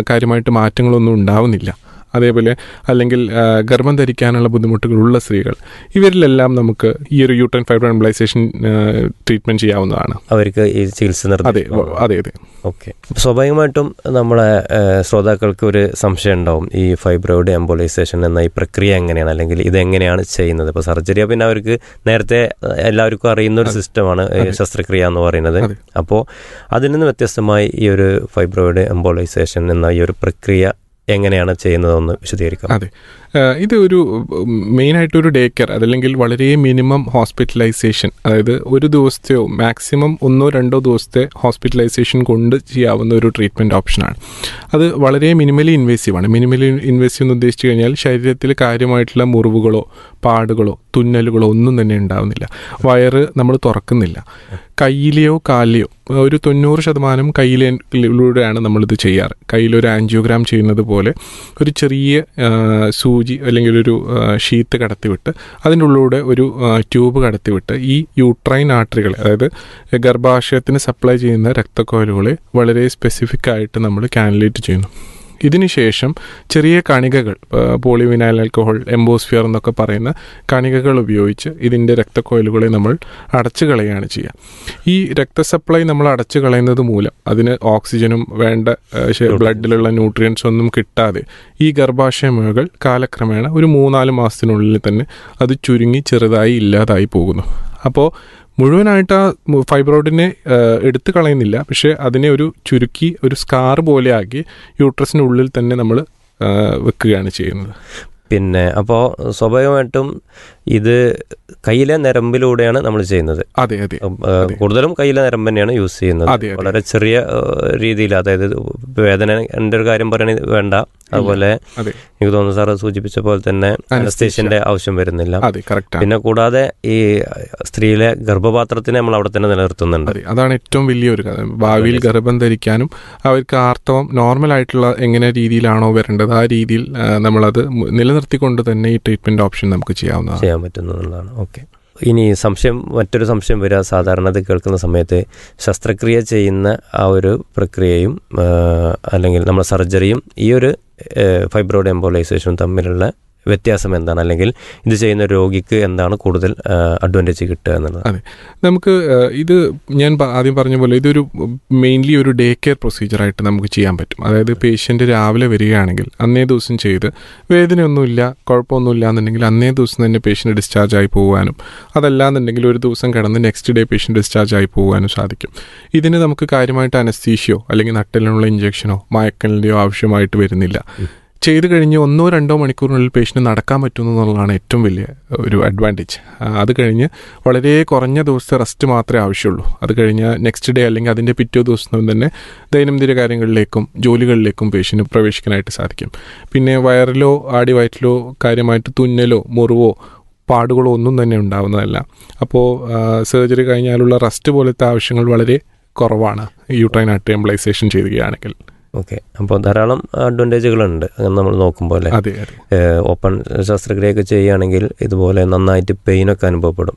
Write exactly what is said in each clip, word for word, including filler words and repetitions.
കാര്യമായിട്ട് മാറ്റങ്ങളൊന്നും ഉണ്ടാവുന്നില്ല, അതേപോലെ അല്ലെങ്കിൽ ഗർഭം ധരിക്കാനുള്ള ബുദ്ധിമുട്ടുകളുള്ള സ്ത്രീകൾ, ഇവരിലെല്ലാം നമുക്ക് ഈ ഒരു യൂട്രൈൻ ഫൈബ്രോയിഡ് എംബോളൈസേഷൻ ട്രീറ്റ്മെൻറ്റ് ചെയ്യാവുന്നതാണ്. അവർക്ക് ഈ ചികിത്സ അതെ അതെ അതെ ഓക്കെ. സ്വാഭാവികമായിട്ടും നമ്മളെ ശ്രോതാക്കൾക്ക് ഒരു സംശയം ഉണ്ടാവും, ഈ ഫൈബ്രോയിഡ് എംബോളൈസേഷൻ എന്ന ഈ പ്രക്രിയ എങ്ങനെയാണ്, അല്ലെങ്കിൽ ഇതെങ്ങനെയാണ് ചെയ്യുന്നത്. ഇപ്പോൾ സർജറി പിന്നെ അവർക്ക് നേരത്തെ എല്ലാവർക്കും അറിയുന്ന ഒരു സിസ്റ്റമാണ് ശസ്ത്രക്രിയ എന്ന് പറയുന്നത്. അപ്പോൾ അതിൽ നിന്ന് വ്യത്യസ്തമായി ഈ ഒരു ഫൈബ്രോയിഡ് എംബോളൈസേഷൻ എന്ന ഈ ഒരു പ്രക്രിയ എങ്ങനെയാണ് ചെയ്യുന്നതെന്ന് വിശദീകരിക്കാം. അതെ, ഇത് ഒരു മെയിനായിട്ടൊരു ഡേ കെയർ അതല്ലെങ്കിൽ വളരെ മിനിമം ഹോസ്പിറ്റലൈസേഷൻ, അതായത് ഒരു ദിവസത്തെയോ മാക്സിമം ഒന്നോ രണ്ടോ ദിവസത്തെ ഹോസ്പിറ്റലൈസേഷൻ കൊണ്ട് ചെയ്യാവുന്ന ഒരു ട്രീറ്റ്മെൻറ്റ് ഓപ്ഷനാണ്. അത് വളരെ മിനിമലി ഇൻവേസീവാണ്. മിനിമലി ഇൻവേസീവ് എന്ന് ഉദ്ദേശിച്ചു കഴിഞ്ഞാൽ ശരീരത്തിൽ കാര്യമായിട്ടുള്ള മുറിവുകളോ പാടുകളോ തുന്നലുകളോ ഒന്നും തന്നെ ഉണ്ടാവുന്നില്ല. വയറ് നമ്മൾ തുറക്കുന്നില്ല. കയ്യിലെയോ കാലിലെയോ ഒരു തൊണ്ണൂറ് ശതമാനം കയ്യിലൂടെയാണ് നമ്മളിത് ചെയ്യാറ്. കയ്യിലൊരു ആൻജിയോഗ്രാം ചെയ്യുന്നത് പോലെ ഒരു ചെറിയ സൂചി അല്ലെങ്കിൽ ഒരു ഷീറ്റ് കടത്തിവിട്ട് അതിൻ്റെ ഉള്ളിലൂടെ ഒരു ട്യൂബ് കടത്തിവിട്ട് ഈ യൂട്രൈൻ ആർട്ടറികളെ, അതായത് ഗർഭാശയത്തിന് സപ്ലൈ ചെയ്യുന്ന രക്തക്കോലുകളെ വളരെ സ്പെസിഫിക് ആയിട്ട് നമ്മൾ കാനുലേറ്റ് ചെയ്യുന്നു. ഇതിനുശേഷം ചെറിയ കണികകൾ, പോളിവിനൈൽ ആൽക്കഹോൾ, എംബോസ്ഫിയർ എന്നൊക്കെ പറയുന്ന കണികകൾ ഉപയോഗിച്ച് ഇതിൻ്റെ രക്തക്കോയിലുകളെ നമ്മൾ അടച്ചു കളയുകയാണ് ചെയ്യുക. ഈ രക്തസപ്ലൈ നമ്മൾ അടച്ചു കളയുന്നത് മൂലം അതിന് ഓക്സിജനും വേണ്ട ബ്ലഡിലുള്ള ന്യൂട്രിയൻസ് ഒന്നും കിട്ടാതെ ഈ ഗർഭാശയമുഴകൾ കാലക്രമേണ ഒരു മൂന്നാല് മാസത്തിനുള്ളിൽ തന്നെ അത് ചുരുങ്ങി ചെറുതായി ഇല്ലാതായി പോകുന്നു. അപ്പോൾ മുഴുവനായിട്ട് ആ ഫൈബ്രോയിഡിനെ എടുത്തു കളയുന്നില്ല, പക്ഷേ അതിനെ ഒരു ചുരുക്കി ഒരു സ്കാർ പോലെ ആക്കി യൂട്രസിൻ്റെ ഉള്ളിൽ തന്നെ നമ്മൾ വെക്കുകയാണ് ചെയ്യുന്നത്. പിന്നെ അപ്പോൾ സ്വാഭാവികമായിട്ടും ഇത് കയ്യിലെ നരമ്പിലൂടെയാണ് നമ്മൾ ചെയ്യുന്നത്. അതെ അതെ കൂടുതലും കയ്യിലെ നരമ്പ് തന്നെയാണ് യൂസ് ചെയ്യുന്നത്. വളരെ ചെറിയ രീതിയിൽ, അതായത് വേദനൻ്റെ ഒരു കാര്യം പറയണത് വേണ്ട. അതുപോലെ എനിക്ക് തോന്നുന്നു സാറ് സൂചിപ്പിച്ച പോലെ തന്നെ അനസ്തേഷ്യന്റെ ആവശ്യം വരുന്നില്ല. പിന്നെ കൂടാതെ ഈ സ്ത്രീയിലെ ഗർഭപാത്രത്തിനെ നമ്മൾ അവിടെ തന്നെ നിലനിർത്തുന്നുണ്ട്. അതാണ് ഏറ്റവും വലിയൊരു കാര്യം. ഭാവിയിൽ ഗർഭം ധരിക്കാനും അവർക്ക് ആർത്തവം നോർമൽ ആയിട്ടുള്ള എങ്ങനെ രീതിയിലാണോ വരേണ്ടത് ആ രീതിയിൽ നമ്മളത് നിലനിർത്തിക്കൊണ്ട് തന്നെ ഈ ട്രീറ്റ്മെന്റ് ഓപ്ഷൻ നമുക്ക് ചെയ്യാവുന്നതാണ് ചെയ്യാൻ പറ്റുന്നതാണ്. ഓക്കെ. ഇനി സംശയം, മറ്റൊരു സംശയം വരിക, സാധാരണ ഇത് കേൾക്കുന്ന സമയത്ത് ശസ്ത്രക്രിയ ചെയ്യുന്ന ആ ഒരു പ്രക്രിയയും അല്ലെങ്കിൽ നമ്മുടെ സർജറിയും ഈ ഒരു ഫൈബ്രോയിഡ് എംബോളൈസേഷനും തമ്മിലുള്ള വ്യത്യാസം എന്താണ്, അല്ലെങ്കിൽ ഇത് ചെയ്യുന്ന രോഗിക്ക് എന്താണ് കൂടുതൽ അഡ്വാൻറ്റേജ് കിട്ടുക എന്നുള്ളത്? അതെ, നമുക്ക് ഇത് ഞാൻ ആദ്യം പറഞ്ഞ പോലെ ഇതൊരു മെയിൻലി ഒരു ഡേ കെയർ പ്രൊസീജിയറായിട്ട് നമുക്ക് ചെയ്യാൻ പറ്റും. അതായത് പേഷ്യൻ്റ് രാവിലെ വരികയാണെങ്കിൽ അന്നേ ദിവസം ചെയ്ത് വേദനയൊന്നുമില്ല, കുഴപ്പമൊന്നുമില്ല എന്നുണ്ടെങ്കിൽ അന്നേ ദിവസം തന്നെ പേഷ്യൻ്റ് ഡിസ്ചാർജ് ആയി പോകാനും, അതല്ലാന്നുണ്ടെങ്കിൽ ഒരു ദിവസം കിടന്ന് നെക്സ്റ്റ് ഡേ പേഷ്യൻ്റ് ഡിസ്ചാർജ് ആയി പോകാനും സാധിക്കും. ഇതിന് നമുക്ക് കാര്യമായിട്ട് അനസ്തീഷ്യോ അല്ലെങ്കിൽ നട്ടലിനുള്ള ഇഞ്ചക്ഷനോ മയക്കലിൻ്റെയോ ആവശ്യമായിട്ട് വരുന്നില്ല. ചെയ്ത് കഴിഞ്ഞ് ഒന്നോ രണ്ടോ മണിക്കൂറിനുള്ളിൽ പേഷ്യൻ്റ് നടക്കാൻ പറ്റുന്നു എന്നുള്ളതാണ് ഏറ്റവും വലിയ ഒരു അഡ്വാൻറ്റേജ്. അത് കഴിഞ്ഞ് വളരെ കുറഞ്ഞ ദിവസത്തെ റെസ്റ്റ് മാത്രമേ ആവശ്യമുള്ളൂ. അത് കഴിഞ്ഞ് നെക്സ്റ്റ് ഡേ അല്ലെങ്കിൽ അതിൻ്റെ പിറ്റേ ദിവസം തന്നെ ദൈനംദിന കാര്യങ്ങളിലേക്കും ജോലികളിലേക്കും പേഷ്യൻ്റ് പ്രവേശിക്കാനായിട്ട് സാധിക്കും. പിന്നെ വയറിലോ ആടിവയറ്റിലോ കാര്യമായിട്ട് തുന്നലോ മുറിവോ പാടുകളോ ഒന്നും തന്നെ ഉണ്ടാവുന്നതല്ല. അപ്പോൾ സർജറി കഴിഞ്ഞാലുള്ള റെസ്റ്റ് പോലത്തെ ആവശ്യങ്ങൾ വളരെ കുറവാണ് യൂട്രൈൻ ആർട്ടറി എംബോളൈസേഷൻ ചെയ്യുകയാണെങ്കിൽ. ഓക്കെ. അപ്പോൾ ധാരാളം അഡ്വാൻറ്റേജുകളുണ്ട് അങ്ങനെ നമ്മൾ നോക്കുമ്പോൾ. ഓപ്പൺ ശസ്ത്രക്രിയയൊക്കെ ചെയ്യുകയാണെങ്കിൽ ഇതുപോലെ നന്നായിട്ട് പെയിനൊക്കെ അനുഭവപ്പെടും.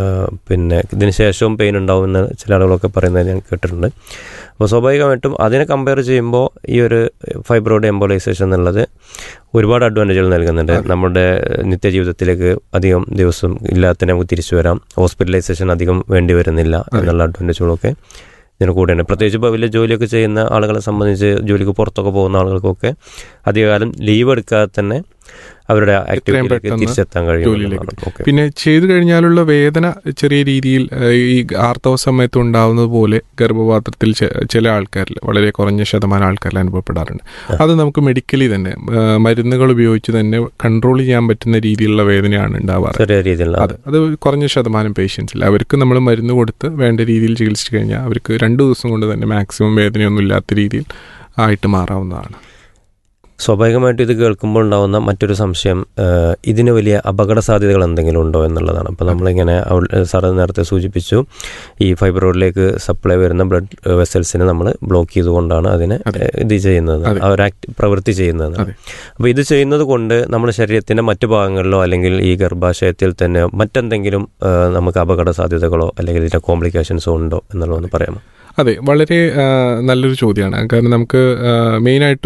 പിന്നെ ഇതിന് ശേഷവും പെയിൻ ഉണ്ടാവുമെന്ന് ചില ആളുകളൊക്കെ പറയുന്നത് ഞാൻ കേട്ടിട്ടുണ്ട്. അപ്പോൾ സ്വാഭാവികമായിട്ടും അതിനെ കമ്പയർ ചെയ്യുമ്പോൾ ഈ ഒരു ഫൈബ്രോയിഡ് എംബോളൈസേഷൻ എന്നുള്ളത് ഒരുപാട് അഡ്വാൻറ്റേജുകൾ നൽകുന്നുണ്ട്. നമ്മുടെ നിത്യജീവിതത്തിലേക്ക് അധികം ദിവസം ഇല്ലാത്ത നമുക്ക് തിരിച്ചു വരാം, ഹോസ്പിറ്റലൈസേഷൻ അധികം വേണ്ടി വരുന്നില്ല എന്നുള്ള അഡ്വാൻറ്റേജുകളൊക്കെ ഇതിന് കൂടെയാണ്. പ്രത്യേകിച്ച് ഇപ്പോൾ വലിയ ജോലിയൊക്കെ ചെയ്യുന്ന ആളുകളെ സംബന്ധിച്ച്, ജോലിക്ക് പുറത്തൊക്കെ പോകുന്ന ആളുകൾക്കൊക്കെ അധികകാലം ലീവ് എടുക്കാതെ തന്നെ അവരുടെ ആക്ടിവിറ്റിയിലേക്ക് തിരിച്ചെത്താൻ കഴിയും. പിന്നെ ചെയ്തു കഴിഞ്ഞാലുള്ള വേദന ചെറിയ രീതിയിൽ ഈ ആർത്തവ സമയത്ത് ഉണ്ടാവുന്നത് പോലെ ഗർഭപാത്രത്തിൽ ചില ആൾക്കാരിൽ വളരെ കുറഞ്ഞ ശതമാനം ആൾക്കാരിൽ അനുഭവപ്പെടാറുണ്ട്. അത് നമുക്ക് മെഡിക്കലി തന്നെ മരുന്നുകൾ ഉപയോഗിച്ച് തന്നെ കൺട്രോൾ ചെയ്യാൻ പറ്റുന്ന രീതിയിലുള്ള വേദനയാണ് ഉണ്ടാവാറ്. അത് അത് കുറഞ്ഞ ശതമാനം പേഷ്യൻസിൽ അവർക്ക് നമ്മൾ മരുന്ന് കൊടുത്ത് വേണ്ട രീതിയിൽ ചികിത്സിച്ചു കഴിഞ്ഞാൽ അവർക്ക് രണ്ട് ദിവസം കൊണ്ട് തന്നെ മാക്സിമം വേദനയൊന്നും ഇല്ലാത്ത രീതിയിൽ ആയിട്ട് മാറാവുന്നതാണ്. സ്വാഭാവികമായിട്ടും ഇത് കേൾക്കുമ്പോൾ ഉണ്ടാകുന്ന മറ്റൊരു സംശയം, ഇതിന് വലിയ അപകട സാധ്യതകൾ എന്തെങ്കിലും ഉണ്ടോ എന്നുള്ളതാണ്. അപ്പോൾ നമ്മളിങ്ങനെ സാറ് നേരത്തെ സൂചിപ്പിച്ചു, ഈ ഫൈബ്രോയിഡിലേക്ക് സപ്ലൈ വരുന്ന ബ്ലഡ് വെസൽസിനെ നമ്മൾ ബ്ലോക്ക് ചെയ്തുകൊണ്ടാണ് അതിനെ ഇത് ചെയ്യുന്നത്, അവർ ആക്ട് പ്രവൃത്തി ചെയ്യുന്നത്. അപ്പോൾ ഇത് ചെയ്യുന്നത് കൊണ്ട് നമ്മുടെ ശരീരത്തിൻ്റെ മറ്റു ഭാഗങ്ങളിലോ അല്ലെങ്കിൽ ഈ ഗർഭാശയത്തിൽ തന്നെ മറ്റെന്തെങ്കിലും നമുക്ക് അപകട സാധ്യതകളോ അല്ലെങ്കിൽ ഇതിൻ്റെ കോംപ്ലിക്കേഷൻസോ ഉണ്ടോ എന്നുള്ളതൊന്ന് പറയാമോ? അതെ, വളരെ നല്ലൊരു ചോദ്യമാണ്. കാരണം നമുക്ക് മെയിനായിട്ട്